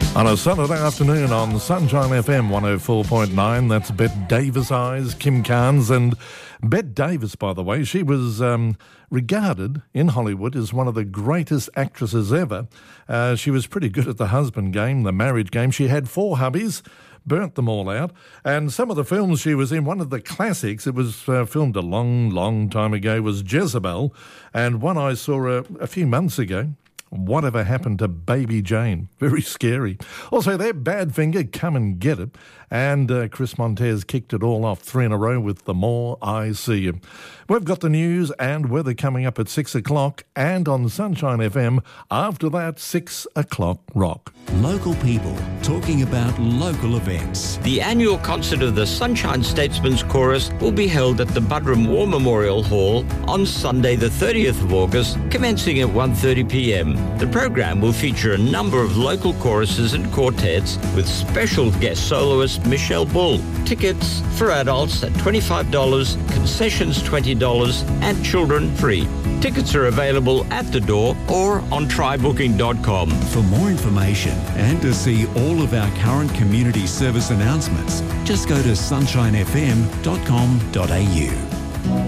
On a Saturday afternoon on Sunshine FM 104.9, that's Bette Davis Eyes, Kim Carnes. And Bette Davis, by the way, she was regarded in Hollywood as one of the greatest actresses ever. She was pretty good at the husband game, the marriage game. She had 4 hubbies, burnt them all out. And some of the films she was in, one of the classics, it was filmed a long, long time ago, was Jezebel. And one I saw a few months ago, Whatever Happened to Baby Jane? Very scary. Also, their Badfinger, Come and Get It. And Chris Montez kicked it all off 3 in a row with The More I See You. We've got the news and weather coming up at 6 o'clock, and on Sunshine FM, after that, 6 o'clock rock. Local people talking about local events. The annual concert of the Sunshine Statesman's Chorus will be held at the Buderim War Memorial Hall on Sunday the 30th of August, commencing at 1:30 p.m. The program will feature a number of local choruses and quartets with special guest soloist Michelle Bull. Tickets for adults at $25, concessions $20, and children free. Tickets are available at the door or on trybooking.com. For more information and to see all of our current community service announcements, just go to sunshinefm.com.au.